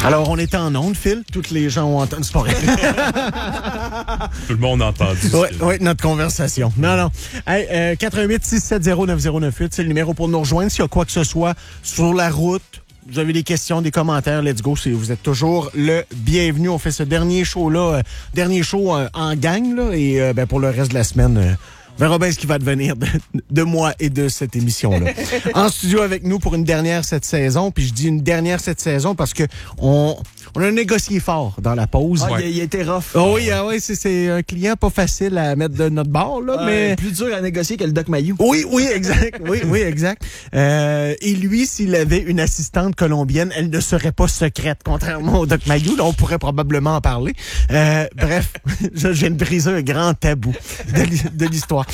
Alors, on est en onde, Phil. Toutes les gens ont entendu. C'est pas vrai. Tout le monde a entendu. Oui, notre conversation. Non. Hey, 88-670-9098, c'est le numéro pour nous rejoindre. S'il y a quoi que ce soit sur la route, vous avez des questions, des commentaires, let's go. Vous êtes toujours le bienvenu. On fait ce dernier show-là, en gang, là, et pour le reste de la semaine... on verra bien ce qui va devenir de moi et de cette émission-là. En studio avec nous pour une dernière cette saison. Puis je dis une dernière cette saison parce que on a négocié fort dans la pause. Ah, il était rough. Oh, oui, c'est un client pas facile à mettre de notre bord, là, mais... Plus dur à négocier que le Doc Mayou. Oui, exact. Oui, exact. Et lui, s'il avait une assistante colombienne, elle ne serait pas secrète, contrairement au Doc Mayou. Là, on pourrait probablement en parler. Bref, je viens de briser un grand tabou de l'histoire.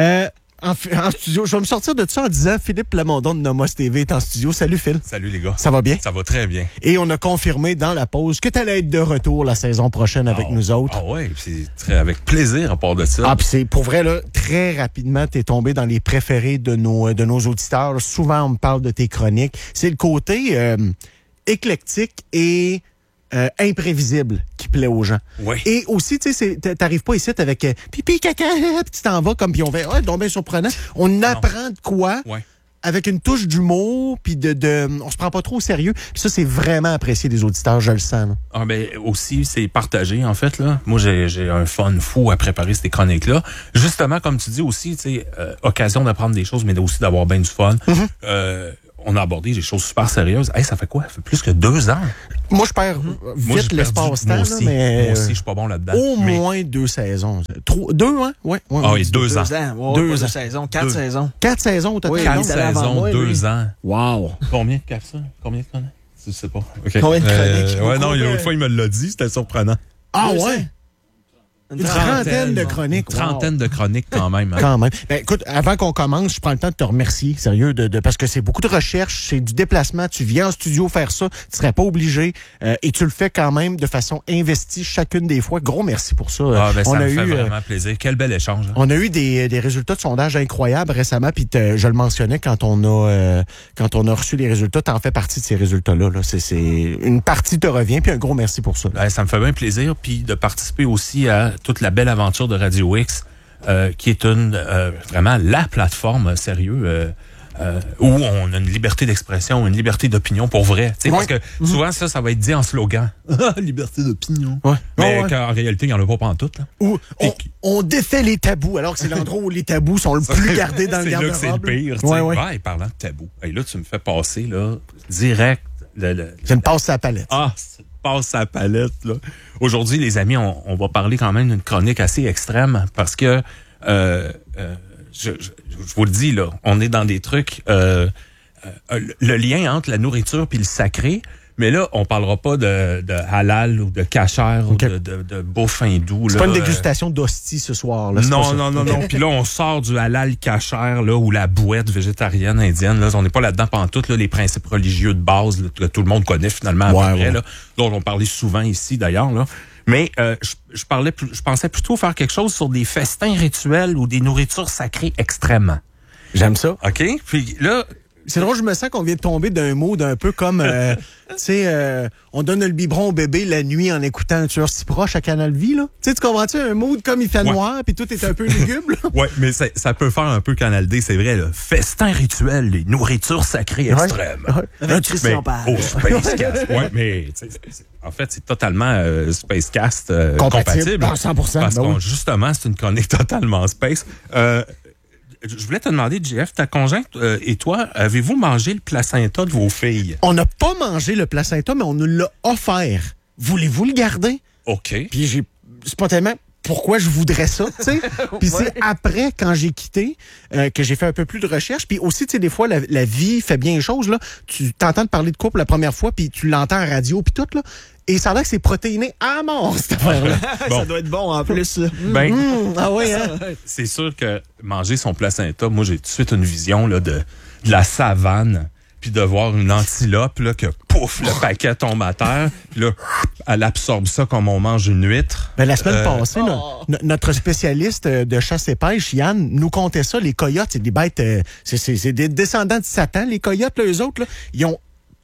En studio, je vais me sortir de ça en disant Philippe Plamondon de Nomos TV est en studio. Salut Phil. Salut les gars. Ça va bien? Ça va très bien. Et on a confirmé dans la pause que tu allais être de retour la saison prochaine avec nous autres. Ah ouais, c'est avec plaisir à part de ça. Ah, puis c'est pour vrai, là, très rapidement, t'es tombé dans les préférés de nos auditeurs. Là, souvent, on me parle de tes chroniques. C'est le côté éclectique et imprévisible qui plaît aux gens. Oui. Et aussi, tu sais, t'arrives pas ici avec pipi, caca, puis tu t'en vas comme, puis on fait, donc bien surprenant. On apprend de quoi avec une touche d'humour, puis on se prend pas trop au sérieux. Puis ça, c'est vraiment apprécié des auditeurs, je le sens. Là. Ah ben aussi, c'est partagé, en fait, là. Moi, j'ai un fun fou à préparer ces chroniques-là. Justement, comme tu dis aussi, tu sais, occasion d'apprendre des choses, mais aussi d'avoir bien du fun. Mm-hmm. On a abordé des choses super sérieuses. Hey, ça fait quoi? Ça fait plus que 2 ans. Moi, je perds vite l'espace-temps. Moi aussi, je suis pas bon là-dedans. Au moins 2 saisons. 2, hein? Oui. Ah oui, 2 ans. 2 saisons. 4 saisons. 4 saisons au total. 4 saisons, 2 ans. Wow. Combien de caps ça? Combien de chroniques? Je sais pas. Okay. Combien de chroniques? Ouais, non, l'autre fois, il me l'a dit. C'était surprenant. Ah ouais? Une trentaine de chroniques. Une trentaine de chroniques quand même. Hein. Quand même. Ben, écoute, avant qu'on commence, je prends le temps de te remercier, sérieux, parce que c'est beaucoup de recherche, c'est du déplacement. Tu viens en studio faire ça, tu serais pas obligé, et tu le fais quand même de façon investie chacune des fois. Gros merci pour ça. Ça me fait vraiment plaisir. Quel bel échange. Hein? On a eu des résultats de sondage incroyables récemment, puis je le mentionnais quand on a reçu les résultats. T'en fais partie de ces résultats-là. Là. C'est une partie te revient, puis un gros merci pour ça. Ça me fait bien plaisir, puis de participer aussi à toute la belle aventure de Radio X, qui est vraiment la plateforme sérieux où on a une liberté d'expression, une liberté d'opinion pour vrai. Parce que souvent, ça va être dit en slogan. Liberté d'opinion. Ouais. Mais qu'en réalité, il n'y en a pas pantoute. Où on défait les tabous, alors que c'est l'endroit où les tabous sont le plus gardés dans le garde-robe. C'est là que c'est le pire. Et parlant de tabous, là, tu me fais passer là, direct. Je me passe à la palette. Passe à la palette. Là. Aujourd'hui, les amis, on va parler quand même d'une chronique assez extrême parce que je vous le dis, là, on est dans des trucs... le lien entre la nourriture puis le sacré, mais là, on parlera pas de halal ou de kasher ou de bouffe hindoue. C'est pas une dégustation d'hostie ce soir. Là, non. Puis là, on sort du halal kasher là, ou la bouette végétarienne indienne. Là, on n'est pas là-dedans pantoute, là, les principes religieux de base là, que tout le monde connaît finalement à peu près, là, dont on parlait souvent ici d'ailleurs. Là. Mais je pensais plutôt faire quelque chose sur des festins rituels ou des nourritures sacrées extrêmement. J'aime ça. OK? Puis là... C'est drôle, je me sens qu'on vient de tomber d'un mot d'un peu comme, tu sais, on donne le biberon au bébé la nuit en écoutant un tueur si proche à Canal Vie, là. Tu sais, tu comprends-tu? Un mot comme il fait noir, puis tout est un peu lugubre, là. Oui, mais ça peut faire un peu Canal D, c'est vrai, là. Festin rituel, les nourritures sacrées extrêmes. Avec Christian Page. Oh, Spacecast. Oui, mais en fait, c'est totalement Spacecast compatible. 100%. Parce que justement, c'est une chronique totalement space. Je voulais te demander, JF, ta conjointe et toi, avez-vous mangé le placenta de vos filles? On n'a pas mangé le placenta, mais on nous l'a offert. Voulez-vous le garder? OK. Puis j'ai spontanément... Pourquoi je voudrais ça, tu sais? Puis c'est après, quand j'ai quitté, que j'ai fait un peu plus de recherche. Puis aussi, tu sais, des fois, la vie fait bien les choses, là. Tu t'entends parler de couple la première fois, puis tu l'entends en radio, puis tout, là. Et ça a l'air que c'est protéiné à mort, cette affaire-là. Ça doit être bon, en plus. Ah oui, hein? C'est sûr que manger son placenta, moi, j'ai tout de suite une vision là, de la savane, puis de voir une antilope, là, que pouf, le paquet tombe à terre, puis là, elle absorbe ça comme on mange une huître. Ben, la semaine passée, notre spécialiste de chasse et pêche, Yann, nous contait ça. Les coyotes, c'est des bêtes, c'est des descendants de Satan. Les coyotes, là, eux autres, là, ils ont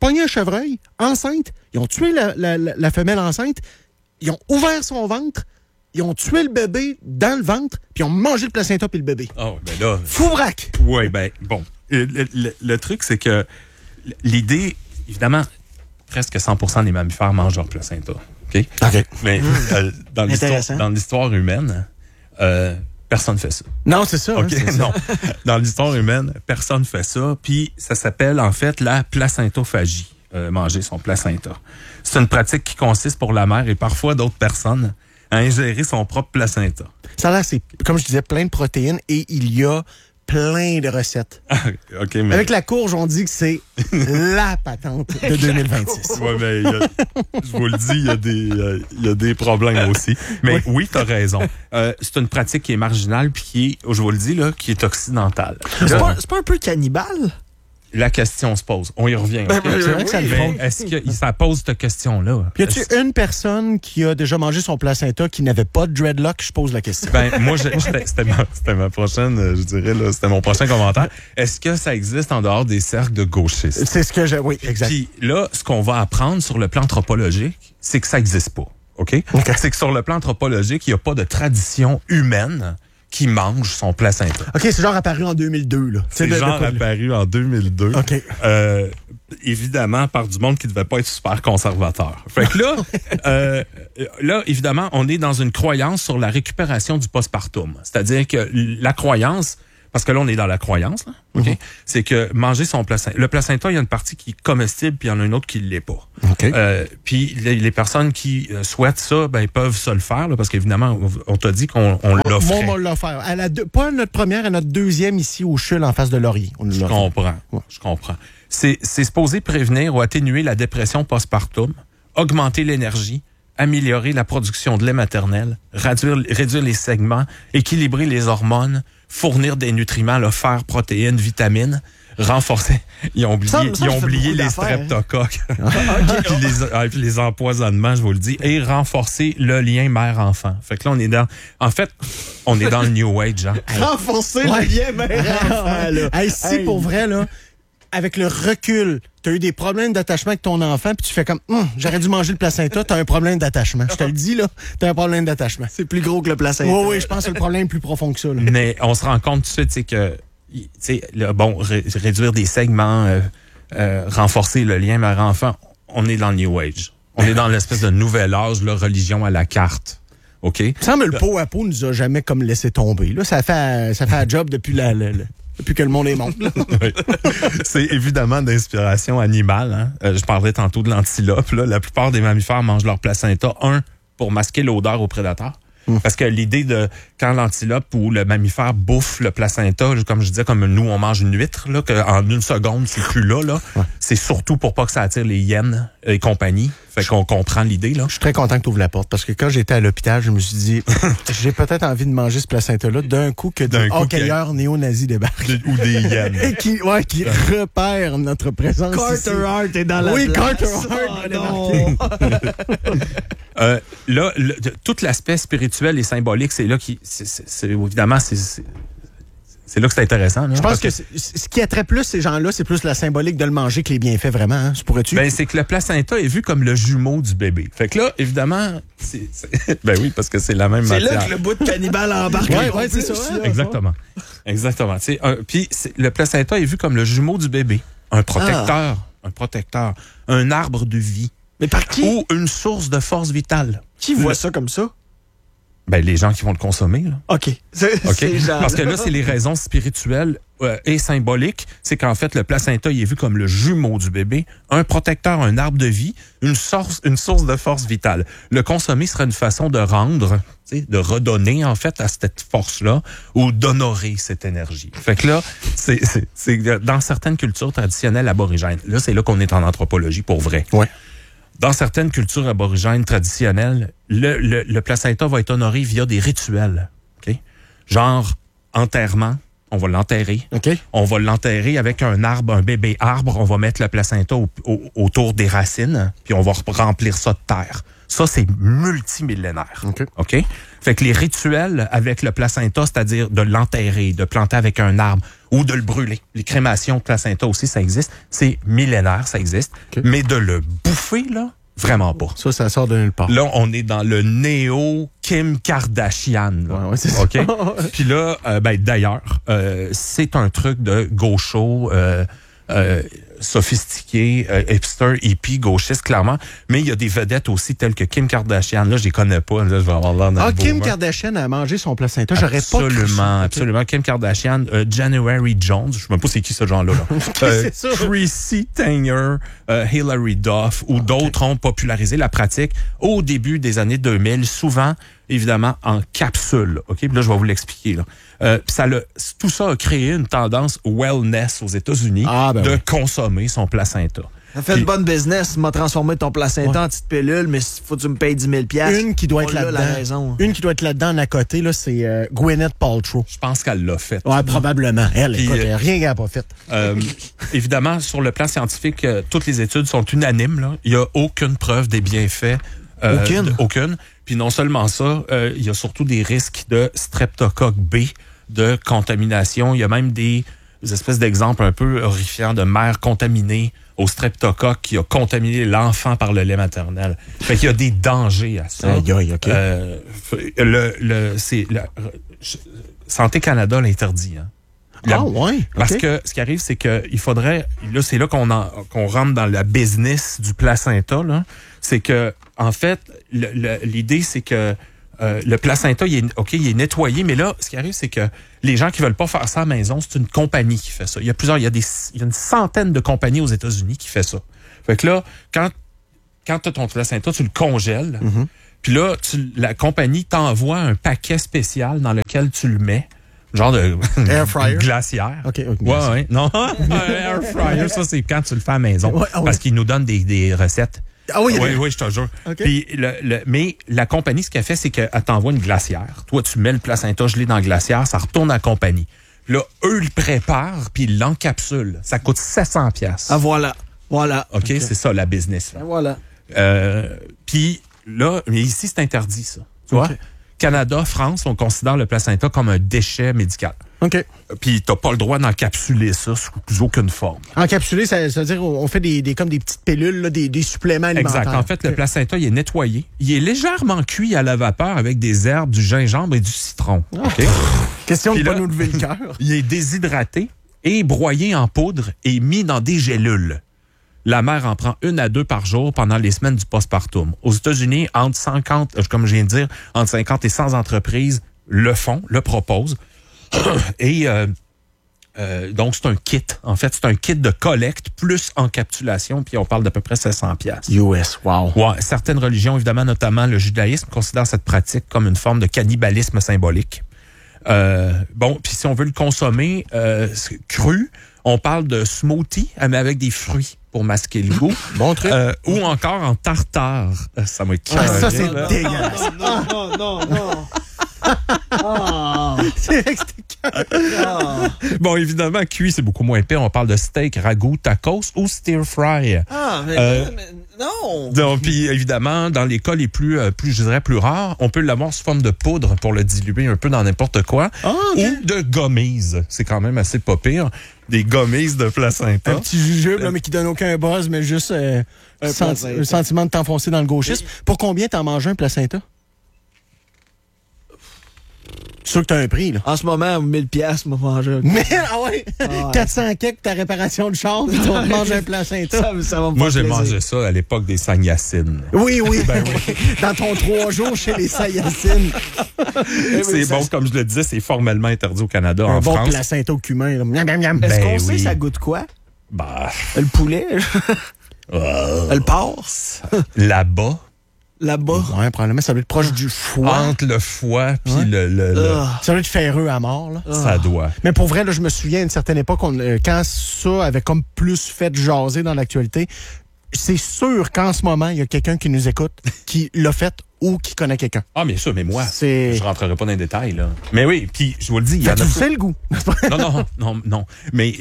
pogné un chevreuil enceinte, ils ont tué la femelle enceinte, ils ont ouvert son ventre, ils ont tué le bébé dans le ventre, puis ils ont mangé le placenta puis le bébé. Oh, ben là... Fou braque! Oui, ben bon. Le truc, c'est que l'idée, évidemment, presque 100% des mammifères mangent leur placenta. OK? Mais dans l'histoire humaine, personne ne fait ça. Non, c'est ça. OK? Hein, c'est non. Dans l'histoire humaine, personne ne fait ça. Puis ça s'appelle, en fait, la placentophagie, manger son placenta. C'est une pratique qui consiste pour la mère et parfois d'autres personnes à ingérer son propre placenta. Ça a l'air, c'est, comme je disais, plein de protéines et il y a plein de recettes. Okay, mais... Avec la courge, on dit que c'est la patente de 2026. Oui, mais je vous le dis, il y a des problèmes aussi. Mais oui, tu as raison. C'est une pratique qui est marginale puis qui est, je vous le dis, là, qui est occidentale. C'est pas un peu cannibale? La question se pose. On y revient. C'est vrai que ça le font. Est-ce que ça pose cette question-là? Puis y a-tu une personne qui a déjà mangé son placenta qui n'avait pas de dreadlock? Je pose la question. Ben, moi, c'était ma prochaine, je dirais, là, c'était mon prochain commentaire. Est-ce que ça existe en dehors des cercles de gauchistes? C'est ce que j'ai, oui, exact. Puis là, ce qu'on va apprendre sur le plan anthropologique, c'est que ça n'existe pas. OK? C'est que sur le plan anthropologique, il n'y a pas de tradition humaine qui mange son placenta. OK, c'est genre apparu en 2002, là. C'est genre apparu en 2002. OK. Évidemment, par du monde qui devait pas être super conservateur. Fait que là, évidemment, on est dans une croyance sur la récupération du postpartum. C'est-à-dire que la croyance, parce que là, on est dans la croyance, là, OK? C'est que manger son placenta... Le placenta, il y a une partie qui est comestible, puis il y en a une autre qui ne l'est pas. OK. Puis les personnes qui souhaitent ça, ben, ils peuvent se le faire, là, parce qu'évidemment, on t'a dit qu'on l'offrait. Moi, on l'a offert. Pas notre première, à notre deuxième ici au CHUL en face de Laurier. Je comprends. C'est supposé prévenir ou atténuer la dépression postpartum, augmenter l'énergie, améliorer la production de lait maternel, réduire les segments, équilibrer les hormones, fournir des nutriments, le fer, protéines, vitamines, renforcer. Ils ont oublié les streptocoques. Puis les empoisonnements, je vous le dis, et renforcer le lien mère-enfant. Fait que là, on est dans le New Age. Hein. Renforcer le lien mère-enfant. Pour vrai, là, avec le recul, tu as eu des problèmes d'attachement avec ton enfant, puis tu fais comme, j'aurais dû manger le placenta, tu as un problème d'attachement. Je te le dis, là, tu as un problème d'attachement. C'est plus gros que le placenta. Oui, je pense que le problème est plus profond que ça. Là. Mais on se rend compte tout de suite, c'est que, réduire des segments, renforcer le lien mère-enfant, on est dans le New Age. On est dans l'espèce de nouvel âge, la religion à la carte. OK? Il me semble le pot à pot nous a jamais comme laissé tomber. Là, ça fait un job depuis depuis que le monde est monde. Oui. C'est évidemment d'inspiration animale. Hein? Je parlais tantôt de l'antilope. Là. La plupart des mammifères mangent leur placenta, pour masquer l'odeur aux prédateurs. Parce que l'idée de quand l'antilope ou le mammifère bouffe le placenta, comme je disais, comme nous on mange une huître, là, qu'en une seconde c'est plus là, c'est surtout pour pas que ça attire les hyènes et compagnie. Fait qu'on comprend l'idée là. Je suis très content que tu ouvres la porte parce que quand j'étais à l'hôpital, je me suis dit j'ai peut-être envie de manger ce placenta-là d'un coup que des hockeyeurs néo-nazis débarquent. Ou des hyènes. Et qui repèrent notre présence. Carter Hart est dans la place. Oui, Carter Hart. Là, tout l'aspect spirituel et symbolique, c'est là évidemment, c'est là que c'est intéressant. Là, je pense que ce qui attrait plus ces gens-là, c'est plus la symbolique de le manger que les bienfaits, vraiment. Hein? Pourrais-tu? Ben, c'est que le placenta est vu comme le jumeau du bébé. Fait que là, évidemment, ben oui, parce que c'est la même matière. C'est là que le bout de cannibale embarque. Oui, c'est ça. Hein? Exactement. Puis le placenta est vu comme le jumeau du bébé. Un protecteur. Un arbre de vie. Mais par qui? Ou une source de force vitale. Qui voit ça comme ça? Ben, les gens qui vont le consommer, là. OK. Parce que là, c'est les raisons spirituelles et symboliques. C'est qu'en fait, le placenta, il est vu comme le jumeau du bébé, un protecteur, un arbre de vie, une source de force vitale. Le consommer serait une façon de rendre, de redonner, en fait, à cette force-là, ou d'honorer cette énergie. Fait que là, c'est dans certaines cultures traditionnelles aborigènes. Là, c'est là qu'on est en anthropologie pour vrai. Ouais. Dans certaines cultures aborigènes traditionnelles, le placenta va être honoré via des rituels. Okay? Genre, enterrement, on va l'enterrer. Okay. On va l'enterrer avec un arbre, un bébé arbre. On va mettre le placenta autour des racines, puis on va remplir ça de terre. Ça, c'est multimillénaire. OK? Fait que les rituels avec le placenta, c'est-à-dire de l'enterrer, de planter avec un arbre, ou de le brûler. Les crémations de placenta aussi, ça existe. C'est millénaire, ça existe. OK. Mais de le bouffer, là, vraiment pas. Ça sort de nulle part. Là, on est dans le néo-Kim Kardashian. Là. Ouais, c'est ça. OK? Puis là, d'ailleurs, c'est un truc de gaucho, sophistiqué, hipster, hippie, gauchiste, clairement. Mais il y a des vedettes aussi telles que Kim Kardashian. Là, je les connais pas. Là, je vais avoir l'air d'un Kim boomer. Kardashian a mangé son placenta. J'aurais pas cru Absolument, ça. OK. absolument. Kim Kardashian, January Jones, je sais même pas c'est qui ce genre-là. Là. c'est ça. Chrissy Teigen, Hilary Duff ou d'autres ont popularisé la pratique au début des années 2000, souvent, évidemment, en capsule. OK? Puis là, je vais vous l'expliquer. Là. Tout ça a créé une tendance wellness aux États-Unis de consommer son placenta. Ça fait une bonne business. M'a transformé ton placenta en petite pilule, mais faut que tu me payes 10 000 $. Une qui doit être la là-dedans. raison. Une qui doit être là-dedans à côté, là, c'est Gwyneth Paltrow. Je pense qu'elle l'a fait. Ouais, probablement. Elle, Puis, écoute, rien qu'elle n'a pas fait. Évidemment, sur le plan scientifique, toutes les études sont unanimes. Là. Il n'y a aucune preuve des bienfaits. Aucune. Puis non seulement ça, il y a surtout des risques de streptocoque B, de contamination. Il y a même des espèces d'exemples un peu horrifiants de mères contaminées au streptocoque qui a contaminé l'enfant par le lait maternel. Fait qu'il y a des dangers à ça. Aïe, OK. Santé Canada l'interdit. Hein. Ouais. Parce OK. que ce qui arrive, c'est que il faudrait, là, c'est là qu'on rentre dans la business du placenta, là. C'est que, en fait, l'idée, c'est que le placenta, il est nettoyé, mais là, ce qui arrive, c'est que les gens qui veulent pas faire ça à la maison, c'est une compagnie qui fait ça. Il y a une centaine de compagnies aux États-Unis qui fait ça. Fait que là, quand tu as ton placenta, tu le congèles, puis là, la compagnie t'envoie un paquet spécial dans lequel tu le mets. Genre de Air fryer. glacière. OK. Ouais. Non, air fryer, ça, c'est quand tu le fais à la maison. Ouais, Parce qu'ils nous donnent des recettes. Ah oui, Oui, je te jure. OK. Puis mais la compagnie, ce qu'elle fait, c'est qu'elle t'envoie une glacière. Toi, tu mets le placenta gelé dans la glacière, ça retourne à la compagnie. Puis là, eux le préparent, puis ils l'encapsulent. Ça coûte 700$. Ah, voilà. OK, c'est ça, la business. Là. Voilà. Puis là, mais ici, c'est interdit, ça. Tu vois? OK. Canada, France, on considère le placenta comme un déchet médical. OK. Puis t'as pas le droit d'encapsuler ça sous aucune forme. Encapsulé, ça veut dire on fait comme des petites pilules, là, des suppléments alimentaires. Exact. En fait, le placenta, il est nettoyé. Il est légèrement cuit à la vapeur avec des herbes, du gingembre et du citron. OK? Question de Puis pas là, nous lever le cœur. Il est déshydraté et broyé en poudre et mis dans des gélules. La mère en prend 1 à 2 par jour pendant les semaines du postpartum. Aux États-Unis, entre 50 et 100 entreprises le font, le proposent. Et donc, c'est un kit. En fait, c'est un kit de collecte plus encapsulation, puis on parle d'à peu près 700$. US, wow. Ouais, certaines religions, évidemment, notamment le judaïsme, considèrent cette pratique comme une forme de cannibalisme symbolique. Puis si on veut le consommer cru, on parle de smoothie, mais avec des fruits pour masquer le goût. Bon truc. Ou encore en tartare. Ça m'a Ça, c'est dégueulasse. Non. C'est vrai que c'était Bon, évidemment, cuit, c'est beaucoup moins pire. On parle de steak, ragoût, tacos ou stir fry. Ah, mais non. Donc, puis évidemment, dans les cas les plus rares, on peut l'avoir sous forme de poudre pour le diluer un peu dans n'importe quoi. OK. Ou de gommise. C'est quand même assez pas pire. Des gommises de placenta. un petit jujube, là, mais qui donne aucun buzz, mais juste un sentiment de t'enfoncer dans le gauchisme. Pour combien t'en manges un placenta? C'est sûr que t'as un prix, là. En ce moment, 1000 $, m'a mangé. Mais, ah ouais, 400 kek ta réparation de char, puis tu vas te manger un placenta. Ça va me Moi, faire j'ai plaisir. mangé ça à l'époque des Sagnacines. Oui. Dans ton 3 jours chez les Saiyacines. C'est bon, comme je le disais, c'est formellement interdit au Canada, Un en bon France. placenta au cumin. Là. Miam, miam, miam. Est-ce Ben qu'on sait oui. ça goûte quoi? Bah, Le poulet? Le porc? là-bas, Là-bas? Ouais, probablement, ça doit être proche du foie. entre le foie puis Ça doit être ferreux à mort, là. ça doit. Mais pour vrai, là, je me souviens à une certaine époque, quand ça avait comme plus fait jaser dans l'actualité, c'est sûr qu'en ce moment, il y a quelqu'un qui nous écoute, qui l'a fait ou qui connaît quelqu'un. Ah, bien sûr, mais moi, C'est- je rentrerai pas dans les détails, là. Mais oui, puis je vous le dis, il y en a... Tu sais le goût. Non. Mais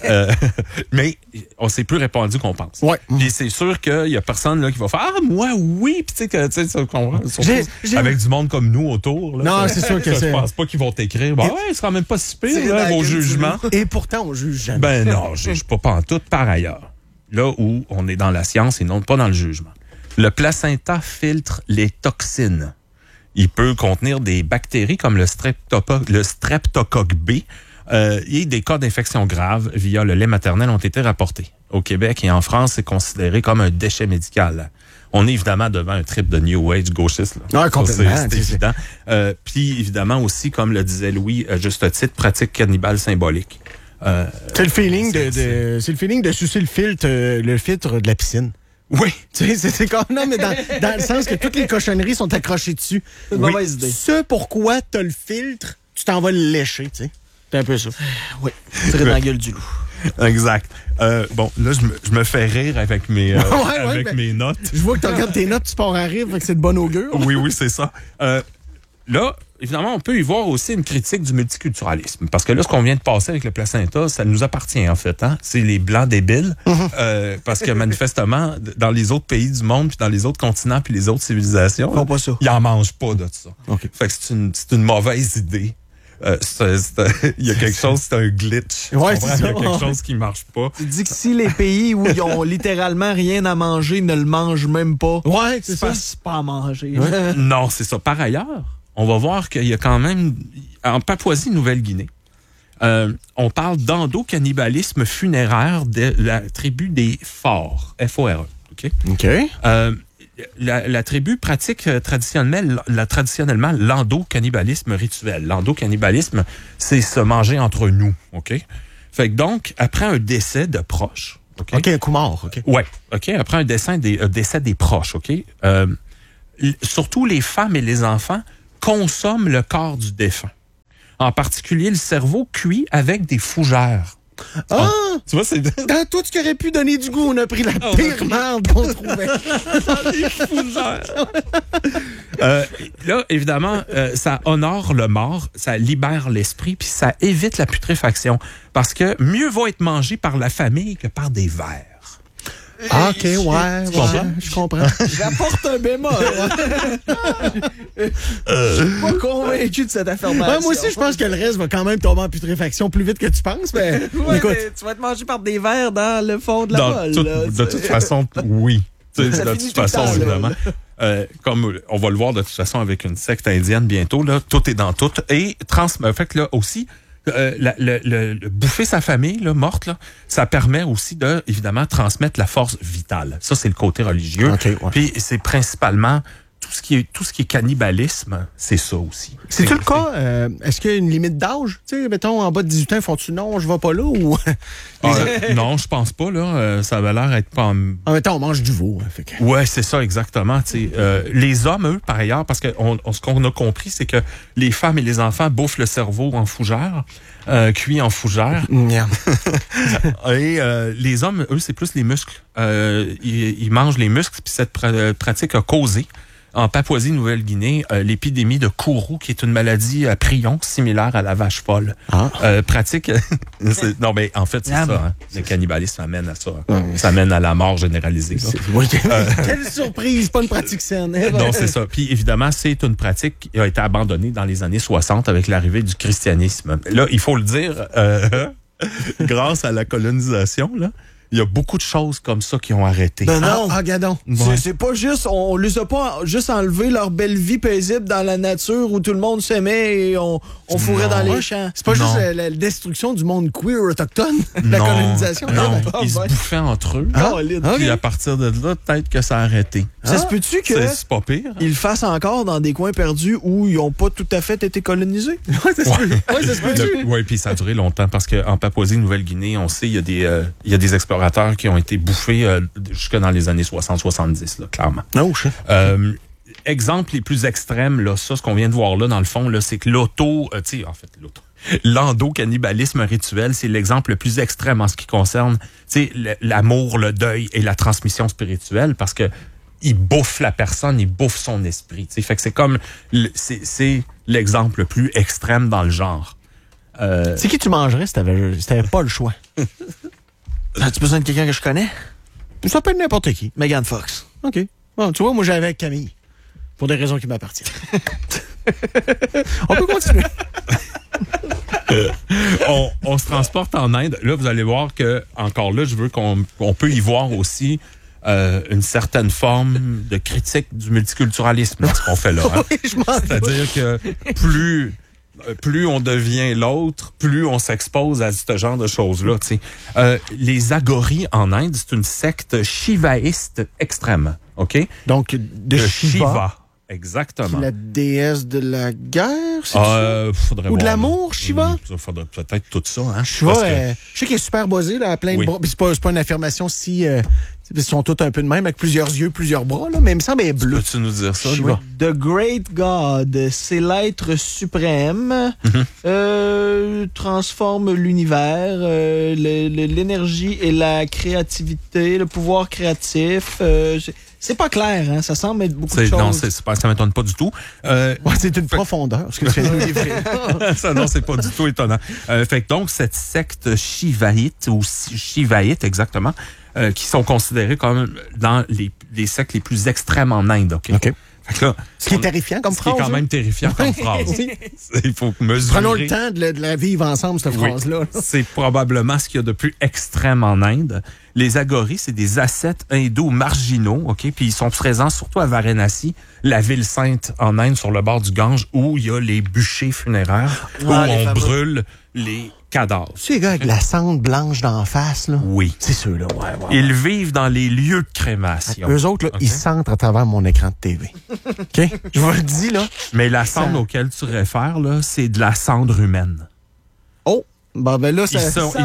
on s'est plus répandu qu'on pense. Ouais. Puis c'est sûr qu'il y a personne là qui va faire « Ah, moi, oui! » Puis tu sais, ça comprend. Surtout J'ai- avec du monde comme nous autour. Là, Non, c'est sûr que c'est- Je pense pas qu'ils vont t'écrire. Bah ouais, ce sera même pas si pire, C'est là, dans vos la gueule du jugements. Et pourtant, on juge jamais. Ben non, je suis pas en tout par ailleurs. Là où on est dans la science et non pas dans le jugement. Le placenta filtre les toxines. Il peut contenir des bactéries comme le streptocoque B. Et des cas d'infection grave via le lait maternel ont été rapportés. Au Québec et en France, c'est considéré comme un déchet médical. On est évidemment devant un trip de New Age gauchiste. Là. Ouais, complètement. C'est évident. Puis évidemment aussi, comme le disait Louis, à juste titre, pratique cannibale symbolique. C'est le feeling c'est le feeling de sucer le filtre de la piscine. Oui. Tu sais, c'est comme, non, mais dans le sens que toutes les cochonneries sont accrochées dessus. C'est une mauvaise idée. Ce pourquoi t'as le filtre, tu t'en vas le lécher, tu sais. C'est un peu ça. Oui, tirer dans la gueule du loup. Exact. Bon, là, je me fais rire avec mes, Ouais, ben- mes notes. Je vois que tu regardes tes notes, tu pars en rire, fait que c'est de bon augure. Oui, c'est ça. Là, évidemment, on peut y voir aussi une critique du multiculturalisme. Parce que là, ce qu'on vient de passer avec le placenta, ça nous appartient, en fait. Hein? C'est les Blancs débiles. Parce que manifestement, dans les autres pays du monde, puis dans les autres continents, puis les autres civilisations, Ils font pas ça. ils en mangent pas de ça. OK. Fait que c'est une mauvaise idée. Il y a quelque chose, c'est un glitch. Ouais, Tu comprends? c'est ça. Il y a quelque chose qui marche pas. Tu dis que si les pays où ils ont littéralement rien à manger ne le mangent même pas, Ouais, c'est c'est ça. pas si pas à manger. Non, c'est ça. Par ailleurs, on va voir qu'il y a quand même, en Papouasie-Nouvelle-Guinée, on parle d'endocannibalisme funéraire de la tribu des Forts, F-O-R-E. OK? OK. La tribu pratique traditionnellement l'endocannibalisme rituel. L'endocannibalisme, c'est se manger entre nous. OK? Fait que donc, après un décès de proches, OK, un coup mort, OK. ouais, OK. Après un décès des proches, OK. Surtout les femmes et les enfants consomment le corps du défunt. En particulier le cerveau cuit avec des fougères. Ah! Tu vois, c'est Dans tout ce qui aurait pu donner du goût, on a pris la pire merde qu'on trouvait. des fougères. Là, évidemment, ça honore le mort, ça libère l'esprit, puis ça évite la putréfaction. Parce que mieux vaut être mangé par la famille que par des vers. Ah, OK, ouais, comprends? je comprends. J'apporte un bémol. Je suis pas convaincu de cette affirmation. Ouais, moi aussi, je pense que le reste va quand même tomber en putréfaction plus vite que tu penses, mais Ouais, écoute. mais tu vas être mangé par des vers dans le fond de la bolle. là, De toute façon, oui. Tu sais, Ça de finit toute tout le façon, temps, là. évidemment. Comme on va le voir de toute façon avec une secte indienne bientôt, là, tout est dans tout. Et fait que là aussi, le bouffer sa famille là, morte, là, ça permet aussi de, évidemment, transmettre la force vitale. Ça, c'est le côté religieux. OK, ouais. Puis c'est principalement tout ce qui est cannibalisme, c'est ça aussi. C'est-tu le cas? Est-ce qu'il y a une limite d'âge? Tu sais, mettons, en bas de 18 ans, font-tu non, je vais pas là ou. Non, je pense pas, là. Ça avait l'air être pas En même temps, on mange du veau. Hein, fait que... Ouais, c'est ça, exactement. Les hommes, eux, par ailleurs, parce que ce qu'on a compris, c'est que les femmes et les enfants bouffent le cerveau en fougère, cuit en fougère. Merde. Et les hommes, eux, c'est plus les muscles. Ils mangent les muscles, puis cette pratique a causé, en Papouasie-Nouvelle-Guinée, l'épidémie de Kourou, qui est une maladie à prion, similaire à la vache folle. Ah. Pratique... non, mais en fait, c'est Ah, ça. Hein. Le cannibalisme amène à ça. Ça mène à la mort généralisée. là. Oui. Quelle surprise, pas une pratique saine. Hein? Non, c'est ça. Puis évidemment, c'est une pratique qui a été abandonnée dans les années 60 avec l'arrivée du christianisme. Là, il faut le dire, grâce à la colonisation, là, il y a beaucoup de choses comme ça qui ont arrêté. Ben non. Ah, gadon. C'est pas juste, on les a pas juste enlevé leur belle vie paisible dans la nature où tout le monde s'aimait et on fourrait dans les champs. C'est pas Non. juste la destruction du monde queer autochtone, la Non, colonisation. Non, Ah, ils se ouais. bouffaient entre eux. Ah, Colin. ok. Puis à partir de là, peut-être que ça a arrêté. Ça se peut-tu que C'est pas pire. ils le fassent encore dans des coins perdus où ils ont pas tout à fait été colonisés? Ouais, ça se peut. Ouais, ça se peut. Oui, puis ça a duré longtemps parce qu'en Papouasie-Nouvelle-Guinée, on sait, il y a des explorateurs qui ont été bouffés jusque dans les années 60-70, là, clairement. Non, je sais. Exemple les plus extrêmes, là, ça, ce qu'on vient de voir là, dans le fond, là, c'est que l'auto, tu sais, en fait, L'endocannibalisme rituel, c'est l'exemple le plus extrême en ce qui concerne l'amour, le deuil et la transmission spirituelle, parce que il bouffe la personne, il bouffe son esprit. T'sais. Fait que c'est comme c'est l'exemple le plus extrême dans le genre. C'est qui tu mangerais si t'avais pas le choix? As-tu besoin de quelqu'un que je connais? Ça peut être n'importe qui. Megan Fox. OK. Bon, tu vois, moi, j'avais avec Camille. Pour des raisons qui m'appartiennent. On peut continuer. On se transporte en Inde. Là, vous allez voir que, encore là, je veux qu'on peut y voir aussi une certaine forme de critique du multiculturalisme dans ce qu'on fait là. Hein? Oui, je m'en doute. C'est-à-dire que plus on devient l'autre, plus on s'expose à ce genre de choses-là. Les agoris en Inde, c'est une secte shivaïste extrême. OK? Donc, de Shiva. Exactement. La déesse de la guerre, c'est ça? Ou de l'amour, Shiva? Ça faudrait peut-être tout ça. Hein? Shiva, je sais qu'elle est super buzzée, là, à plein de bras. C'est pas une affirmation si... ils sont tous un peu de même, avec plusieurs yeux, plusieurs bras, là, mais il me semble qu'elle est bleue. Peux-tu nous dire ça, Shiva? The Great God, c'est l'être suprême, transforme l'univers, l'énergie et la créativité, le pouvoir créatif. C'est pas clair, hein? Ça semble être beaucoup de choses. Non, ça m'étonne pas du tout. C'est une profondeur, ce que tu viens de nous livrer. Ça, non, c'est pas du tout étonnant. Fait que donc, cette secte shivaïte, ou shivaïte exactement, qui sont considérés comme dans les sectes les plus extrêmes en Inde. OK? Fait que là, ce qui est terrifiant comme phrase. Ce qui est quand même terrifiant comme phrase. Il faut mesurer. Prenons le temps de la vivre ensemble, cette phrase-là. C'est probablement ce qu'il y a de plus extrême en Inde. Les agoris, c'est des ascètes hindous marginaux, OK? Puis ils sont présents surtout à Varanasi, la ville sainte en Inde, sur le bord du Gange, où il y a les bûchers funéraires, où on brûle les cadavres. C'est les gars avec la cendre blanche d'en face, là? Oui. C'est ceux-là, ouais. Ils vivent dans les lieux de crémation. Eux autres, là, ils sentent à travers mon écran de TV. OK? Je vous le dis, là. Mais la cendre auquel tu réfères, là, c'est de la cendre humaine. Oh! Bon, ben là,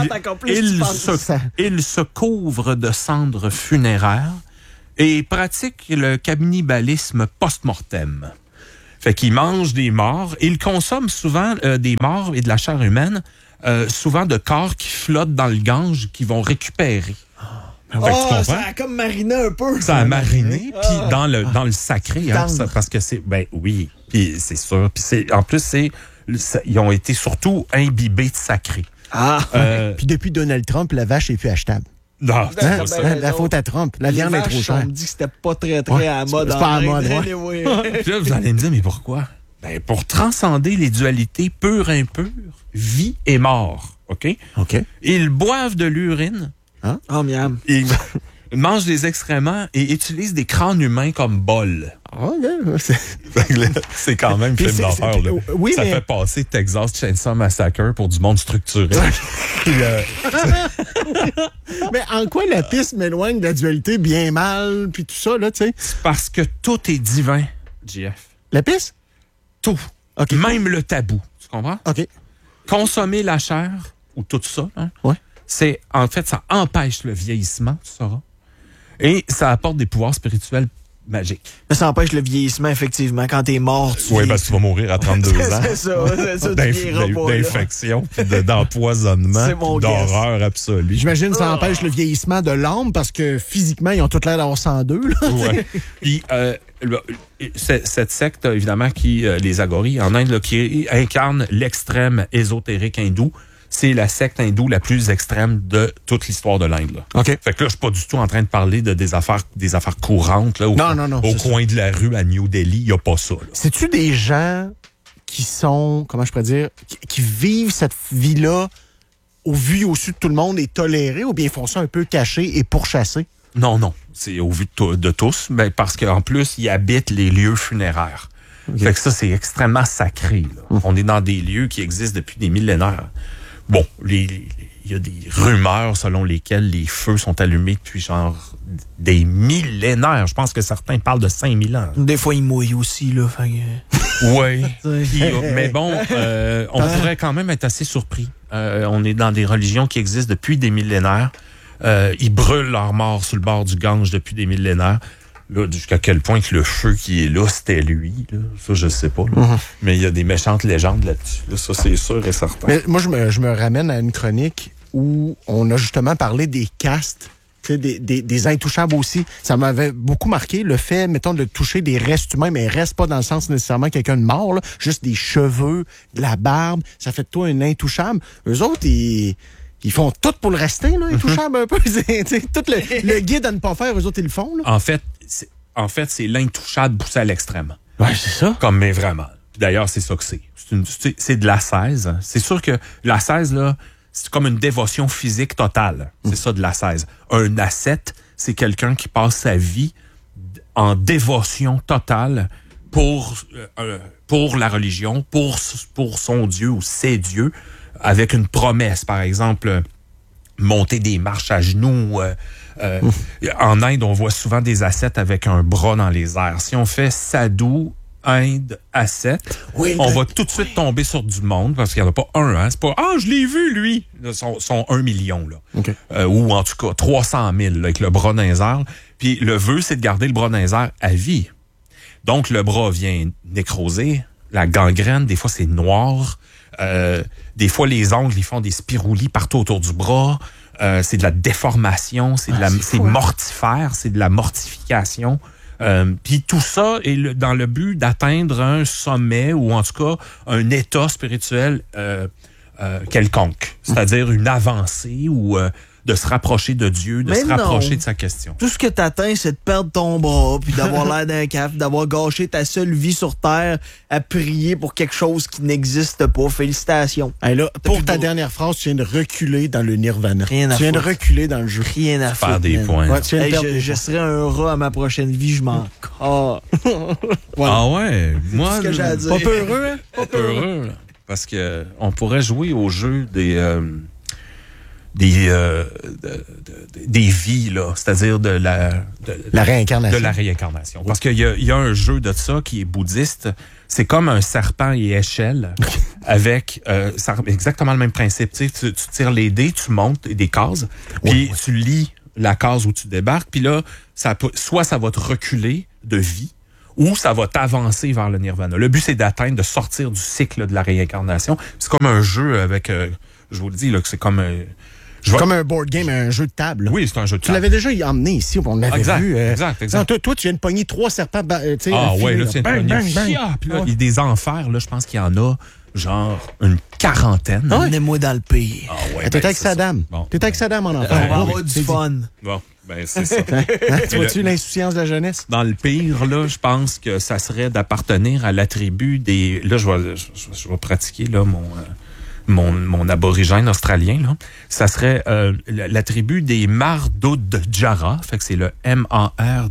ils se couvrent de cendres funéraires et pratiquent le cannibalisme post-mortem. Fait qu'ils mangent des morts et ils consomment souvent des morts et de la chair humaine, souvent de corps qui flottent dans le Gange, qui vont récupérer. Ça a comme mariné un peu. Ça a mariné, puis dans le sacré, hein, parce que c'est... Ben oui, puis c'est sûr. Puis en plus, ils ont été surtout imbibés de sacré. Puis depuis Donald Trump, la vache est plus achetable. Non, la faute à Trump. La viande est trop chère. On me dit que c'était pas très à la mode. C'est pas à la mode, Puis là, vous allez me dire, mais pourquoi? Ben, pour transcender les dualités pure et impure, vie et mort. OK? Ils boivent de l'urine. Hein? Oh, miam. Ils mangent des excréments et utilisent des crânes humains comme bol. C'est quand même film d'horreur. Oui, ça fait passer Texas Chainsaw Massacre pour du monde structuré. Mais en quoi la piste m'éloigne de la dualité bien mal, puis tout ça, là, tu sais? C'est parce que tout est divin, JF. La piste? Tout. Même le tabou. Tu comprends? OK. Consommer la chair, ou tout ça, hein, en fait, ça empêche le vieillissement, tu sauras. Et ça apporte des pouvoirs spirituels magiques. Mais ça empêche le vieillissement, effectivement. Quand t'es mort, oui, parce que tu vas mourir à 32 ans. C'est ça. D'infection, d'empoisonnement, d'horreur absolue. J'imagine que ça empêche le vieillissement de l'âme parce que physiquement, ils ont tout l'air d'avoir 102. Oui. Puis, cette secte, évidemment, les agoris en Inde, là, qui incarne l'extrême ésotérique hindou, c'est la secte hindoue la plus extrême de toute l'histoire de l'Inde. Fait que là, je suis pas du tout en train de parler de des affaires courantes là, au coin de la rue à New Delhi. Il n'y a pas ça. C'est-tu des gens qui sont, comment je pourrais dire, qui vivent cette vie-là au vu et au su de tout le monde et tolérés, ou bien ils font ça un peu caché et pourchassés? Non. C'est au vu de tous, mais parce qu'en plus, ils habitent les lieux funéraires. Fait que ça, c'est extrêmement sacré. Là. On est dans des lieux qui existent depuis des millénaires. Bon, il y a des rumeurs selon lesquelles les feux sont allumés depuis genre des millénaires. Je pense que certains parlent de 5000 ans. Des fois, ils mouillent aussi, là. Oui. Mais bon, on pourrait quand même être assez surpris. On est dans des religions qui existent depuis des millénaires. Ils brûlent leurs morts sur le bord du Gange depuis des millénaires. Là, jusqu'à quel point que le feu qui est là, c'était lui, là, ça, je sais pas. Là. Mais il y a des méchantes légendes là-dessus. Là, ça, c'est sûr et certain. Mais moi, je me ramène à une chronique où on a justement parlé des castes, des intouchables aussi. Ça m'avait beaucoup marqué, le fait, mettons, de toucher des restes humains, mais restes pas dans le sens nécessairement quelqu'un de mort, là, juste des cheveux, de la barbe, ça fait de toi un intouchable. Eux autres, ils font tout pour le rester, là, intouchable un peu. Tout le guide à ne pas faire, eux autres, ils le font. Là. En fait, c'est l'intouchable poussé à l'extrême. Ouais, c'est ça. Comme, mais vraiment. D'ailleurs, c'est ça que c'est. C'est de l'ascèse. C'est sûr que l'ascèse, là, c'est comme une dévotion physique totale. C'est ça, de l'ascèse. Un ascète, c'est quelqu'un qui passe sa vie en dévotion totale pour la religion, pour son Dieu ou ses dieux, avec une promesse. Par exemple, monter des marches à genoux. En Inde, on voit souvent des ascètes avec un bras dans les airs. Si on fait sadhu, Inde, ascète, on va tout de suite tomber sur du monde, parce qu'il n'y en a pas un. Hein? C'est pas « Ah, je l'ai vu, lui! » Ils sont 1 million. Là. Okay. Ou en tout cas 300 000 là, avec le bras dans les airs. Puis le vœu, c'est de garder le bras dans les airs à vie. Donc, le bras vient nécroser, la gangrène, des fois, c'est noir. Des fois, les ongles, ils font des spiroulis partout autour du bras. C'est de la déformation, c'est mortifère, c'est de la mortification. Puis tout ça est dans le but d'atteindre un sommet ou en tout cas un état spirituel quelconque. C'est-à-dire une avancée ou de se rapprocher de Dieu, de se rapprocher de sa question. Tout ce que t'atteins, c'est de perdre ton bras, puis d'avoir l'air d'un caf, d'avoir gâché ta seule vie sur Terre à prier pour quelque chose qui n'existe pas. Félicitations. Hey, là, pour ta dernière phrase, tu viens de reculer dans le nirvana. Rien à tu viens de reculer dans le jeu. Rien à faire des points. Ouais, je serais un rat à ma prochaine vie, je m'en Voilà. Ah ouais? Moi, c'est ce que j'ai à dire. Pas peu heureux, hein? Pas peu heureux, là. Parce que on pourrait jouer au jeu des vies, là, c'est-à-dire de la réincarnation. De la réincarnation. Parce qu'il y a un jeu de ça qui est bouddhiste. C'est comme un serpent et échelle avec exactement le même principe. Tu sais, tu tires les dés, tu montes des cases, puis tu lis la case où tu débarques, puis là, soit ça va te reculer de vie, ou ça va t'avancer vers le nirvana. Le but, c'est d'atteindre, de sortir du cycle de la réincarnation. C'est comme un jeu avec... je vous le dis, là, que c'est comme... comme un board game, un jeu de table. Oui, c'est un jeu de table. Tu l'avais déjà emmené ici, on l'avait vu. Exact. Non, toi, tu viens de pogner 3 serpents. Ah ouais, là, tu viens de pogner. Puis là, il y a des enfers, là, je pense qu'il y en a genre une 40aine. Emmenez-moi dans le pire. Ah ouais, t'es avec Saddam. Bon. T'es avec Saddam en enfer. On va avoir du fun. Bon, ben c'est ça. Tu vois-tu l'insouciance de la jeunesse? Dans le pire, là, je pense que ça serait d'appartenir à la tribu des... Là, je vais pratiquer là mon aborigène australien, là. Ça serait la tribu des Mardudjara. Fait que c'est le Mardudjara.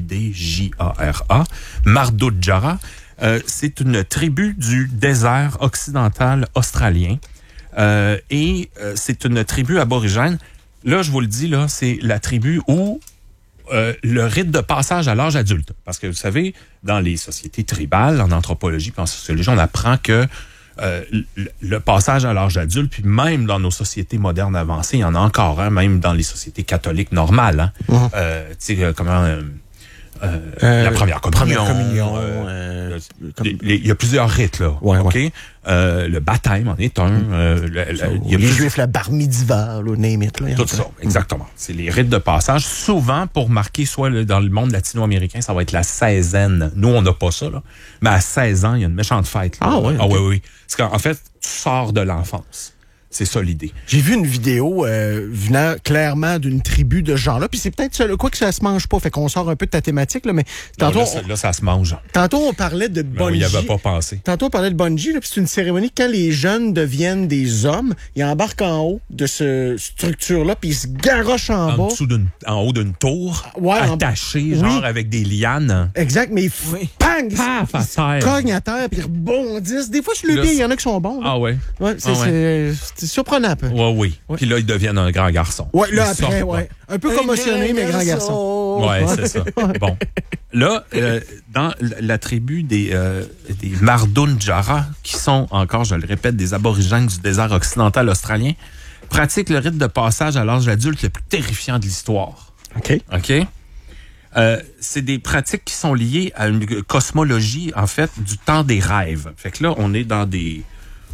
Mardudjara. C'est une tribu du désert occidental australien. Et c'est une tribu aborigène. Là, je vous le dis, là, c'est la tribu où le rite de passage à l'âge adulte. Parce que, vous savez, dans les sociétés tribales, en anthropologie et en sociologie, on apprend que le passage à l'âge adulte, puis même dans nos sociétés modernes avancées, il y en a encore, hein, même dans les sociétés catholiques normales. Hein. Tu sais, comment... la première communion. Il y a plusieurs rites, là. Ouais, okay? Le baptême en est un. Les Juifs, la bar mitzvah, le name it. Là, tout ça, exactement. C'est les rites de passage. Souvent, pour marquer, soit dans le monde latino-américain, ça va être la seizaine. Nous, on n'a pas ça, là. Mais à 16 ans, il y a une méchante fête. Là. Ah oui? Ah oui. Parce qu'en fait, tu sors de l'enfance. C'est ça l'idée. J'ai vu une vidéo venant clairement d'une tribu de gens-là, puis c'est peut-être ça, quoi que ça se mange pas, fait qu'on sort un peu de ta thématique, là, mais tantôt... Là, ça se mange. Tantôt, on parlait de bungee. Il n'y avait pas pensé. Tantôt, on parlait de bungee, là, puis c'est une cérémonie, quand les jeunes deviennent des hommes, ils embarquent en haut de cette structure-là, puis ils se garochent en bas. En haut d'une tour, ouais, attachés, genre avec des lianes. Exact, mais pang! Ils se cognent à terre, puis ils rebondissent. Des fois, sur le pied, il y en a qui sont bons. Là. Ah ouais? Ouais, c'est surprenant un peu. Oui. Puis là, ils deviennent un grand garçon. Oui, là, après, un peu commotionné, mais grand garçon. Oui, c'est ça. Bon. Là, dans la tribu des Mardudjara, qui sont encore, je le répète, des aborigènes du désert occidental australien, pratiquent le rite de passage à l'âge adulte le plus terrifiant de l'histoire. OK. C'est des pratiques qui sont liées à une cosmologie, en fait, du temps des rêves. Fait que là, on est dans des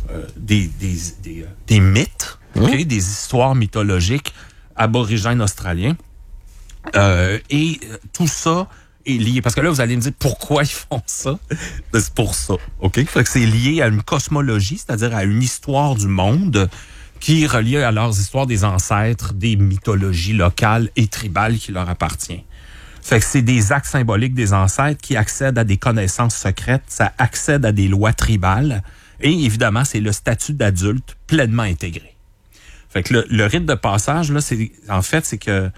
mythes, okay? Des histoires mythologiques aborigènes australiens. Et tout ça est lié. Parce que là, vous allez me dire pourquoi ils font ça. C'est pour ça. OK? Fait que c'est lié à une cosmologie, c'est-à-dire à une histoire du monde qui est reliée à leurs histoires des ancêtres, des mythologies locales et tribales qui leur appartiennent. Fait que c'est des actes symboliques des ancêtres qui accèdent à des connaissances secrètes, ça accède à des lois tribales et évidemment, c'est le statut d'adulte pleinement intégré. Fait que le rite de passage, là, c'est que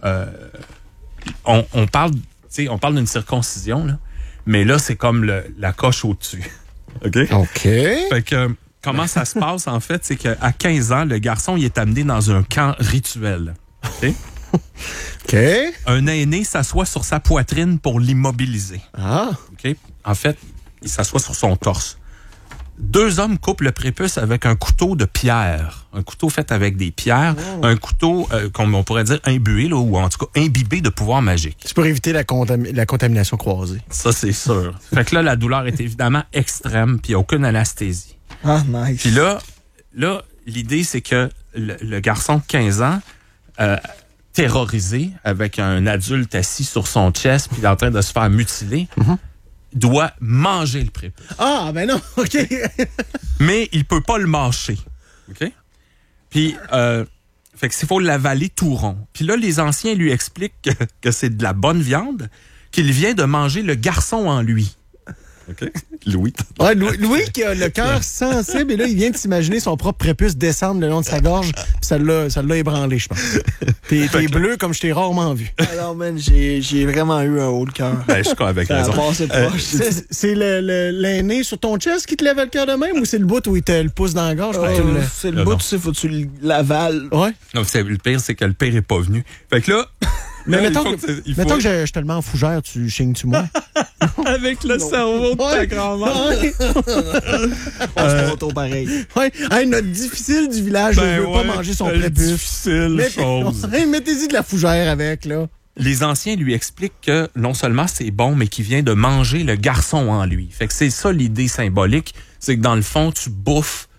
on parle d'une circoncision, là, mais là, c'est comme la coche au-dessus. OK? OK. Fait que comment ça se passe, en fait, c'est qu'à 15 ans, le garçon, il est amené dans un camp rituel. OK? OK. Un aîné s'assoit sur sa poitrine pour l'immobiliser. Ah. OK? En fait, il s'assoit sur son torse. 2 hommes coupent le prépuce avec un couteau de pierre. Un couteau fait avec des pierres. Oh. Un couteau, comme on pourrait dire, imbué, là, ou en tout cas imbibé de pouvoir magique. C'est pour éviter la contamination croisée. Ça, c'est sûr. Fait que là, la douleur est évidemment extrême, puis il n'y a aucune anesthésie. Ah, nice. Puis là, l'idée, c'est que le garçon de 15 ans, terrorisé, avec un adulte assis sur son chest, puis en train de se faire mutiler, doit manger le prépuce. Ah, ben non, OK. Mais il peut pas le mâcher. OK? Puis, fait que s'il faut l'avaler tout rond. Puis là, les anciens lui expliquent que c'est de la bonne viande, qu'il vient de manger le garçon en lui. OK? Louis. Ouais, Louis qui a le cœur sensible, et là, il vient de s'imaginer son propre prépuce descendre le long de sa gorge, puis ça l'a ébranlé, je pense. T'es bleu comme je t'ai rarement vu. Alors, man, j'ai vraiment eu un haut de cœur. Ben, je suis avec raison. C'est l'aîné sur ton chest qui te lève le cœur de même, ou c'est le bout où il te le pousse dans la gorge? C'est le bout, tu sais, faut que tu l'avales. Ouais. Non, le pire, c'est que le père est pas venu. Fait que là... Mais mettons que je te le mets en fougère, tu chignes-tu moi? Avec le cerveau de ta grand-mère. On se prend au pareil. Ouais. Hey, notre difficile du village ne veut pas manger son prépuce. Difficile chose. Mettez-y de la fougère avec, là. Les anciens lui expliquent que non seulement c'est bon, mais qu'il vient de manger le garçon en lui. Fait que c'est ça l'idée symbolique, c'est que dans le fond, tu bouffes